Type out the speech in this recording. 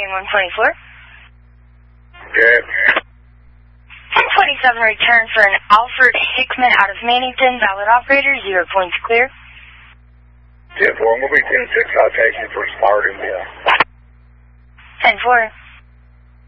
in 124. Good. 1027 return for an Alfred Hickman out of Mannington. Valid operator, 0 points clear. 10-4, we'll be 10-6. I'll take you for starting. 10-4.